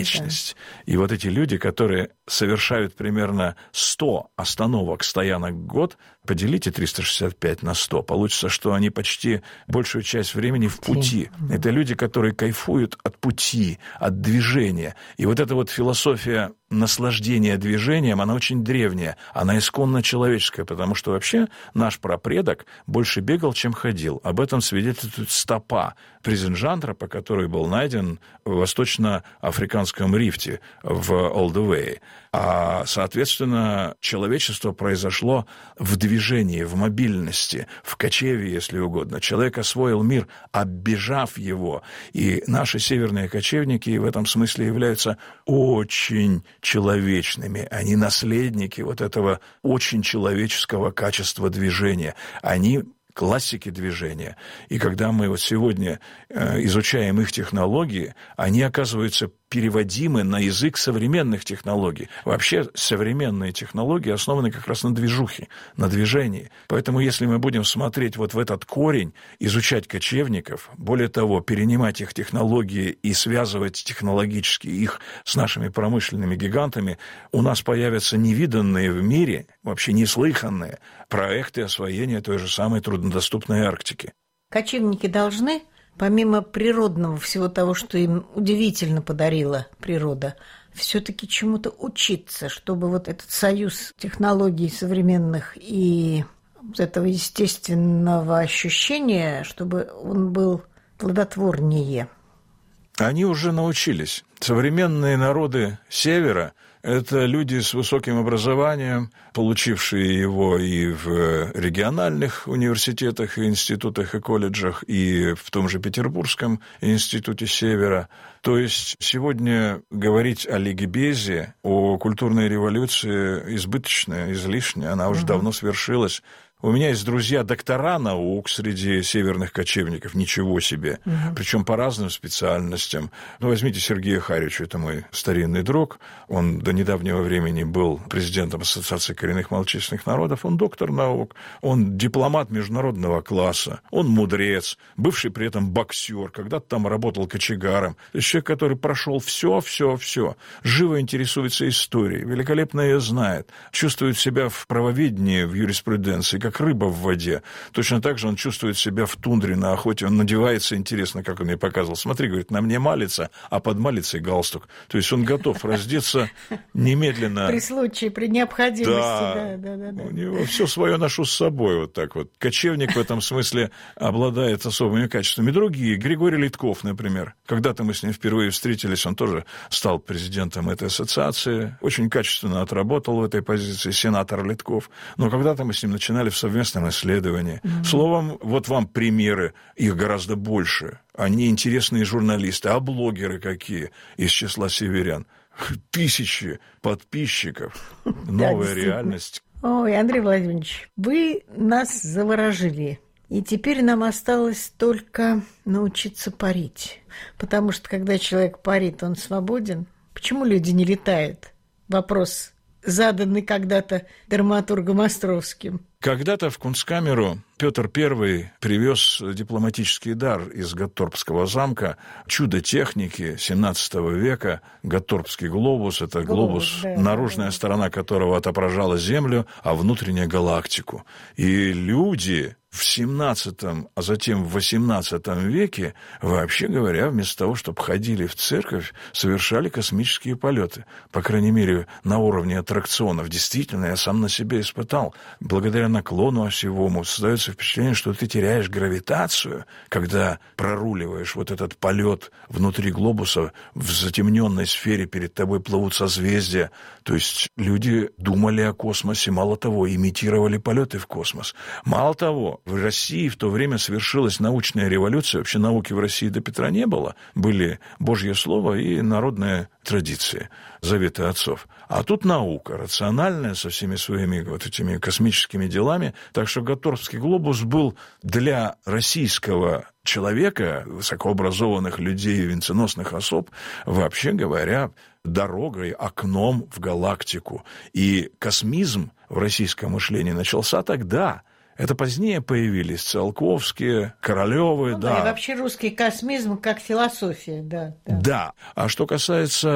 бесконечность. Да. И вот эти люди, которые совершают примерно 100 остановок, стоянок в год, поделите 365 на 100, получится, что они почти большую часть времени в пути. Это люди, которые кайфуют от пути, от движения. И вот эта вот философия наслаждения движением, она очень древняя, она исконно человеческая, потому что вообще наш прапредок больше бегал, чем ходил. Об этом свидетельствует стопа Презенжандра, по которой был найден в восточно-африканском рифте в Олдувее. А, соответственно, человечество произошло в движении, в мобильности, в кочевье, если угодно. Человек освоил мир, оббежав его. И наши северные кочевники в этом смысле являются очень человечными. Они наследники вот этого очень человеческого качества движения. Они классики движения. И когда мы вот сегодня изучаем их технологии, они оказываются переводимы на язык современных технологий. Вообще современные технологии основаны как раз на движухе, на движении. Поэтому если мы будем смотреть вот в этот корень, изучать кочевников, более того, перенимать их технологии и связывать технологически их с нашими промышленными гигантами, у нас появятся невиданные в мире, вообще неслыханные проекты освоения той же самой труднодоступной Арктики. Кочевники должны, помимо природного всего того, что им удивительно подарила природа, все-таки чему-то учиться, чтобы вот этот союз технологий современных и вот этого естественного ощущения, чтобы он был плодотворнее. Они уже научились. Современные народы Севера – это люди с высоким образованием, получившие его и в региональных университетах, и институтах, и колледжах, и в том же Петербургском институте Севера. То есть сегодня говорить о ликбезе, о культурной революции избыточно, излишне, она уже давно свершилась. У меня есть друзья-доктора наук среди северных кочевников, ничего себе, причем по разным специальностям. Ну, возьмите Сергея Харича, это мой старинный друг, он до недавнего времени был президентом Ассоциации коренных малочисленных народов, он доктор наук, он дипломат международного класса, он мудрец, бывший при этом боксер, когда-то там работал кочегаром, человек, который прошел все, живо интересуется историей, великолепно ее знает, чувствует себя в правоведении, в юриспруденции, как рыба в воде. Точно так же он чувствует себя в тундре на охоте. Он надевается, интересно, как он мне показывал. Смотри, говорит, на мне малица, а под малицей галстук. То есть он готов раздеться немедленно. При случае, при необходимости. Да. У него все свое ношу с собой вот так вот. Кочевник в этом смысле обладает особыми качествами. Другие, Григорий Литков, например. Когда-то мы с ним впервые встретились, он тоже стал президентом этой ассоциации. Очень качественно отработал в этой позиции сенатор Литков. Но когда-то мы с ним начинали в совместном исследовании. Словом, вот вам примеры, их гораздо больше. Они интересные журналисты, а блогеры какие из числа северян? 1000 подписчиков. Новая реальность. Ой, Андрей Владимирович, вы нас заворожили. И теперь нам осталось только научиться парить. Потому что, когда человек парит, он свободен. Почему люди не летают? Вопрос, заданный когда-то драматургом Островским. Когда-то в Кунсткамеру Петр I привез дипломатический дар из Гатторпского замка, чудо техники XVII века, Гатторпский глобус. Это глобус, наружная сторона которого отображала Землю, а внутренняя галактику. И люди в XVII, а затем в XVIII веке, вообще говоря, вместо того, чтобы ходили в церковь, совершали космические полеты. По крайней мере, на уровне аттракционов. Действительно, я сам на себе испытал. Благодаря наклону осевому создается впечатление, что ты теряешь гравитацию, когда проруливаешь вот этот полет внутри глобуса, в затемненной сфере перед тобой плывут созвездия. То есть люди думали о космосе, мало того, имитировали полеты в космос. Мало того, в России в то время совершилась научная революция. Вообще науки в России до Петра не было. Были Божье Слово и народные традиции, заветы отцов. А тут наука, рациональная, со всеми своими вот этими космическими делами. Так что Гатторпский глобус был для российского человека, высокообразованных людей, венценосных особ, вообще говоря, дорогой, окном в галактику. И космизм в российском мышлении начался тогда. Это позднее появились Циолковские, Королёвы, И вообще русский космизм как философия, да. Да. А что касается